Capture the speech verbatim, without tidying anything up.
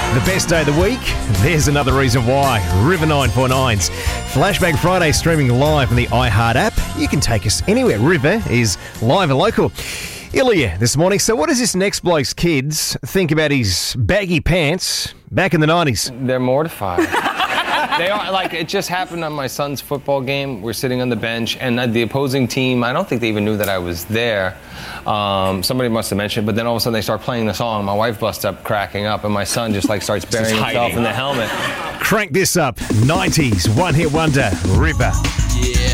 The best day of the week? There's another reason why. River nine four nine's Flashback Friday streaming live on the iHeart app. You can take us anywhere. River is live and local. Ilya this morning. So what does this next bloke's kids think about his baggy pants back in the nineties? They're mortified. They are, like, it just happened on my son's football game. We're sitting on the bench, and the opposing team, I don't think they even knew that I was there. Um, somebody must have mentioned, but then all of a sudden they start playing the song. My wife busts up cracking up, and my son just, like, starts burying himself in the helmet. Crank this up. nineties one-hit wonder, River.